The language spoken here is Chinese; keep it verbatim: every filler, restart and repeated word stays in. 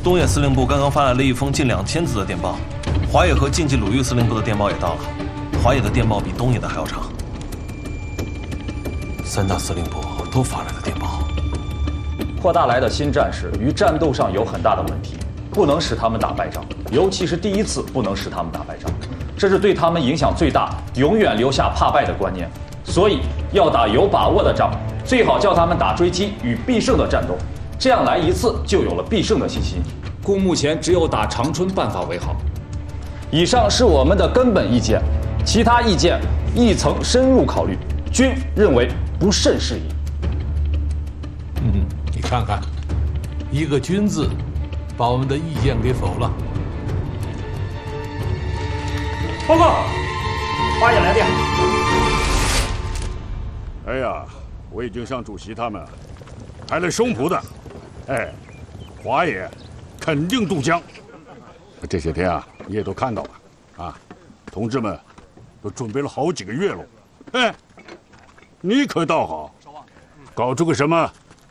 东野司令部刚刚发来了一封近两千字的电报，华野和晋冀鲁豫司令部的电报也到了。华野的电报比东野的还要长。三大司令部都发来了电报。 扩大来的新战士与战斗上有很大的问题，不能使他们打败仗，尤其是第一次不能使他们打败仗，这是对他们影响最大，永远留下怕败的观念。所以要打有把握的仗，最好叫他们打追击与必胜的战斗，这样来一次就有了必胜的信心。 故目前只有打长春办法为好。 以上是我们的根本意见，其他意见亦曾深入考虑，均认为不甚适宜。 嗯，你看看，一个“均”字，把我们的意见给否了。 报告，花野来电。 哎呀，我已经向主席他们拍了胸脯的，哎，华野肯定渡江。这些天啊，你也都看到了啊，同志们都准备了好几个月喽。哎，你可倒好，搞出个什么